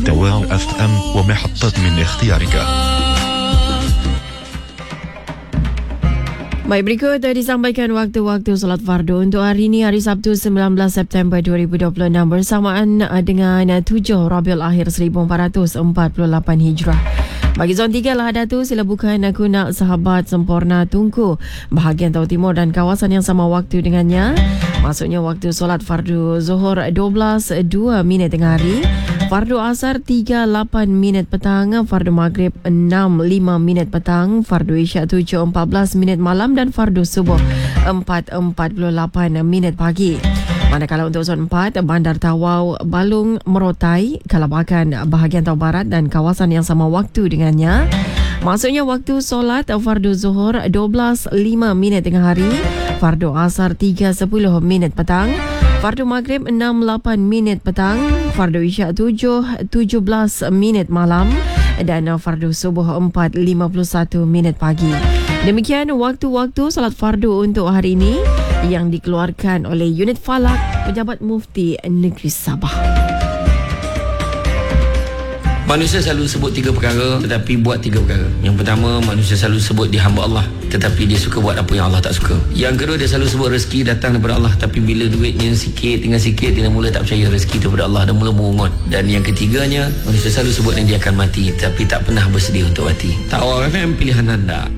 واو اف ام ومحطة من اختيارك. Baik, berikut disampaikan waktu-waktu solat fardu untuk hari ini, hari Sabtu 19 September 2026 bersamaan dengan 7 Rabiul Akhir 1448 Hijrah. Bagi zon 3 Lahadatu, sila bukakan Nak Sahabat Sempurna Tunku bahagian Tau Timur dan kawasan yang sama waktu dengannya. Maksudnya waktu solat fardu Zuhur 12.2 tengah hari, fardu Asar 3.8 petang, fardu Maghrib 6.5 petang, fardu Isyak 7.14 malam dan fardu Subuh 4.48 pagi. Manakala untuk zon 4, Bandar Tawau, Balung, Merotai, Kalabakan, bahagian Tau Barat dan kawasan yang sama waktu dengannya. Maksudnya waktu solat fardu Zuhur 12.5 tengah hari, fardu Asar 3.10 petang, fardu Maghrib 6.8 petang, fardu Isyak 7.17 malam dan fardu Subuh 4.51 pagi. Demikian waktu-waktu solat fardu untuk hari ini yang dikeluarkan oleh Unit Falak Pejabat Mufti Negeri Sabah. Manusia selalu sebut 3 perkara tetapi buat 3 perkara. Yang pertama, manusia selalu sebut dia hamba Allah tetapi dia suka buat apa yang Allah tak suka. Yang kedua, dia selalu sebut rezeki datang daripada Allah tapi bila duitnya sikit, tinggal sikit, dia mula tak percaya rezeki daripada Allah dan mula mengungut. Dan yang ketiganya, manusia selalu sebut yang dia akan mati tapi tak pernah bersedia untuk mati. Tawaf FM, pilihan anda.